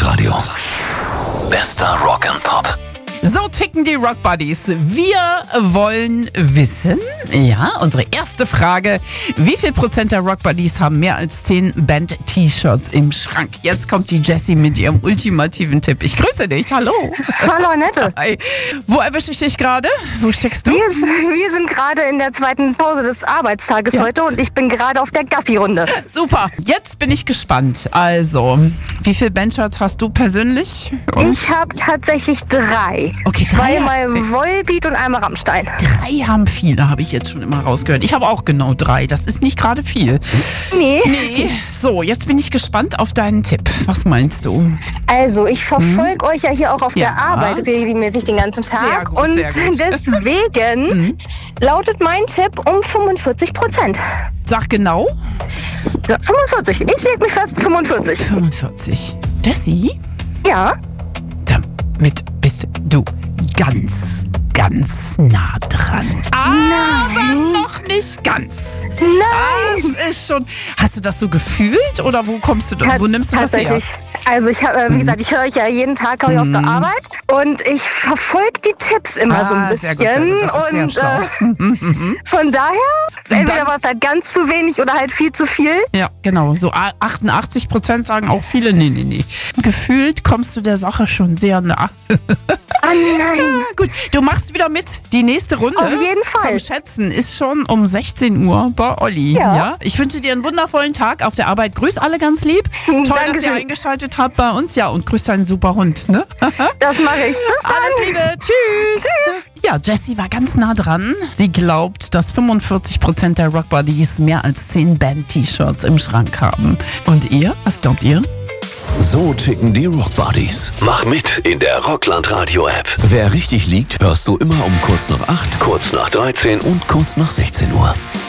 Rocklandradio. Bester Rock and Pop. So ticken die Rock Buddies. Wir wollen wissen, unsere erste Frage, wie viel Prozent der Rock Buddies haben mehr als 10 Band-T-Shirts im Schrank? Jetzt kommt die Jessie mit ihrem ultimativen Tipp. Ich grüße dich, hallo. Hallo Annette. Hi. Wo erwische ich dich gerade? Wo steckst du? Wir sind gerade in der zweiten Pause des Arbeitstages heute und ich bin gerade auf der Gassi-Runde. Super, jetzt bin ich gespannt. Also, wie viele Bandshirts hast du persönlich? Ich habe tatsächlich 3. Okay, 3. Zweimal Volbeat und einmal Rammstein. 3 haben viele, habe ich jetzt schon immer rausgehört. Ich habe auch genau 3. Das ist nicht gerade viel. Nee. So, jetzt bin ich gespannt auf deinen Tipp. Was meinst du? Also, ich verfolge euch ja hier auch auf der Arbeit regelmäßig den ganzen Tag. Sehr gut, und sehr gut. deswegen lautet mein Tipp um 45%. Sag genau. Ja, 45. Ich leg mich fest, 45. 45. Jessie? Ja. Damit bist du ganz nah dran. Aber noch nicht ganz. Nein. Das ist schon. Hast du das so gefühlt oder wo kommst du da? Wo nimmst du das her? Tatsächlich. Also ich habe, wie gesagt, ich höre euch ja jeden Tag auf der Arbeit und ich verfolge die Tipps immer so ein bisschen. Sehr gut. Das ist sehr schlau. Von daher, entweder war es halt ganz zu wenig oder halt viel zu viel. Ja, genau. So 88% sagen auch viele, nee. Gefühlt kommst du der Sache schon sehr nah. Ah nein. Gut, du machst wieder mit. Die nächste Runde Auf jeden Fall. zum Schätzen ist schon um 16 Uhr bei Olli. Ja. Ich wünsche dir einen wundervollen Tag auf der Arbeit. Grüß alle ganz lieb. Toll, dass ihr eingeschaltet habt bei uns. Ja, und grüß deinen super Hund. Ne? Das mache ich. Bis dann. Alles Liebe. Tschüss. Ja, Jessie war ganz nah dran. Sie glaubt, dass 45% der Rock Buddies mehr als 10 Band-T-Shirts im Schrank haben. Und ihr? Was glaubt ihr? So ticken die Rock Buddies. Mach mit in der Rocklandradio App. Wer richtig liegt, hörst du immer um kurz nach 8, kurz nach 13 und kurz nach 16 Uhr.